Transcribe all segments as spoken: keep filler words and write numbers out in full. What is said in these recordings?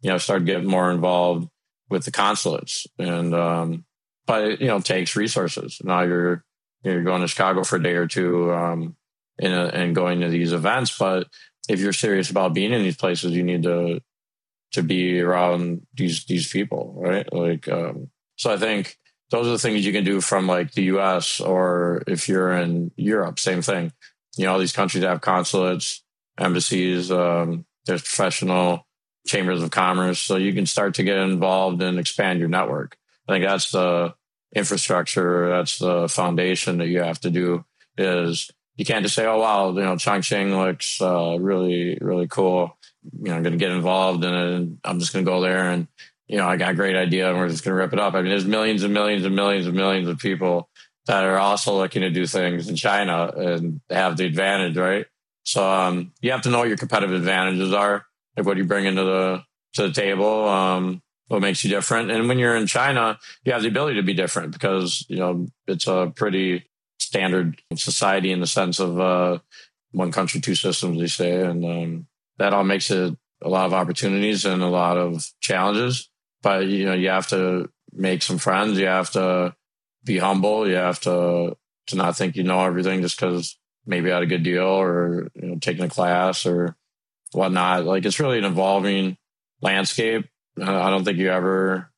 you know, started getting more involved with the consulates. And, um, but it, you know, takes resources. Now you're, you're going to Chicago for a day or two, um, in a, and going to these events. But if you're serious about being in these places, you need to, to be around these, these people, right? Like, um, so I think those are the things you can do from like the U S, or if you're in Europe, same thing. You know, all these countries have consulates, embassies, um, there's professional chambers of commerce. So you can start to get involved and expand your network. I think that's the infrastructure. That's the foundation that you have to do. Is you can't just say, oh, wow, you know, Chongqing looks uh, really, really cool. You know, I'm going to get involved and I'm just going to go there and, you know, I got a great idea and we're just going to rip it up. I mean, there's millions and millions and millions and millions of people that are also looking to do things in China and have the advantage, right? So um, you have to know what your competitive advantages are, like what you bring into the to the table, um, what makes you different. And when you're in China, you have the ability to be different because, you know, it's a pretty standard society in the sense of uh, one country, two systems, they say. And um, that all makes it a lot of opportunities and a lot of challenges. But, you know, you have to make some friends. You have to be humble. You have to to not think you know everything just because maybe you had a good deal or, you know, taking a class or whatnot. Like, it's really an evolving landscape. I don't think you ever,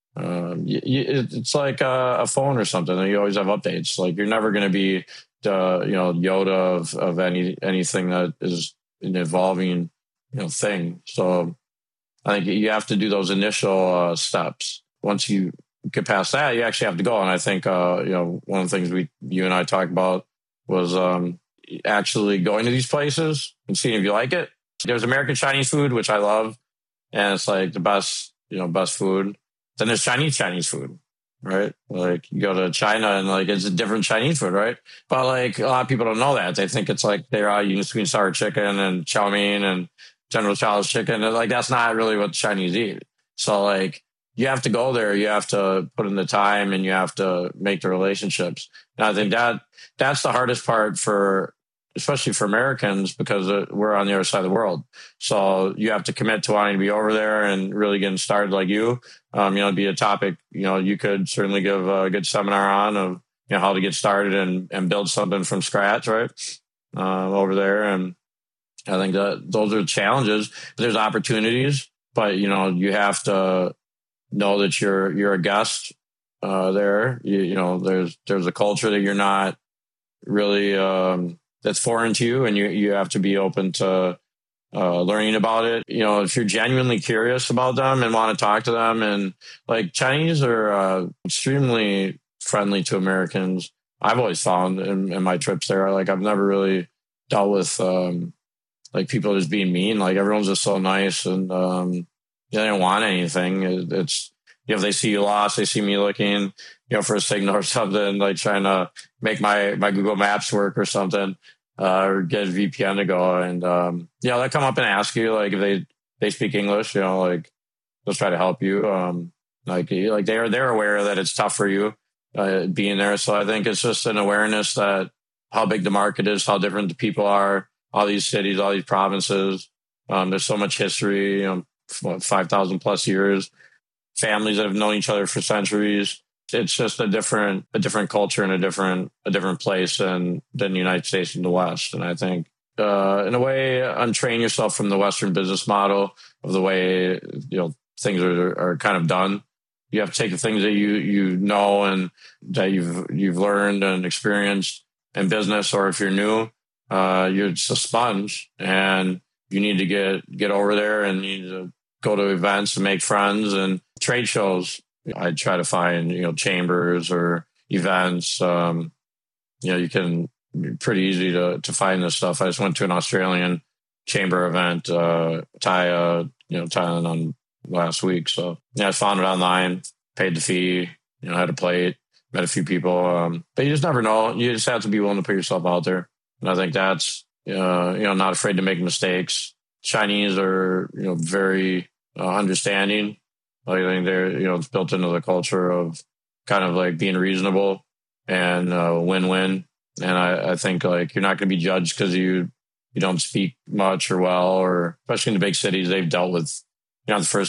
um, you, you, it's like a, a phone or something. You always have updates. Like, you're never going to be the, you know, Yoda of, of any, anything that is an evolving, you know, thing. So I think you have to do those initial uh, steps. Once you get past that, you actually have to go. And I think, uh, you know, one of the things we, you and I talked about was um, actually going to these places and seeing if you like it. There's American Chinese food, which I love. And it's like the best, you know, best food. Then there's Chinese Chinese food, right? Like, you go to China and like it's a different Chinese food, right? But like a lot of people don't know that. They think it's like they're all using sweet and sour chicken and chow mein and General Chow's chicken. And like, that's not really what Chinese eat. So like, you have to go there. You have to put in the time and you have to make the relationships. And I think that that's the hardest part for, especially for Americans, because we're on the other side of the world. So you have to commit to wanting to be over there and really getting started like you. Um, you know, it'd be a topic, you know, you could certainly give a good seminar on of, you know, how to get started and, and build something from scratch, right? Uh, over there. And I think that those are challenges. There's opportunities, but, you know, you have to know that you're, you're a guest uh, there. You, you know, there's, there's a culture that you're not really, um, that's foreign to you, and you, you have to be open to uh, learning about it. You know, if you're genuinely curious about them and want to talk to them, and like Chinese are uh, extremely friendly to Americans. I've always found in, in my trips there, like I've never really dealt with um, like people just being mean. Like everyone's just so nice, and um, you know, they don't want anything. It, it's, you know, if they see you lost, they see me looking, you know, for a signal or something, like trying to make my, my Google Maps work or something, uh, or get a V P N to go. And, um, you know, they come up and ask you, like, if they, they speak English, you know, like, they'll try to help you. Um, like, like they're, they're aware that it's tough for you, uh, being there. So I think it's just an awareness that how big the market is, how different the people are, all these cities, all these provinces. Um, there's so much history, you know, what, five thousand plus years, families that have known each other for centuries. It's just a different, a different culture and a different, a different place than, than the United States and the West. And I think, uh, in a way, untrain yourself from the Western business model of the way, you know, things are, are kind of done. You have to take the things that you, you know, and that you've, you've learned and experienced in business, or if you're new, uh, you're just a sponge and you need to get, get over there and you need to go to events and make friends and trade shows. I try to find, you know, chambers or events. Um, you know, you can, pretty easy to, to find this stuff. I just went to an Australian chamber event, uh, Thai, you know, Thailand on last week. So yeah, I found it online, paid the fee, you know, had a plate, met a few people. Um, but you just never know. You just have to be willing to put yourself out there. And I think that's, uh, you know, not afraid to make mistakes. Chinese are, you know, very uh, understanding. Like, I think they're, you know, it's built into the culture of kind of like being reasonable and uh, win-win. And I, I think like you're not going to be judged because you you don't speak much or well, or especially in the big cities, they've dealt with, you know, the first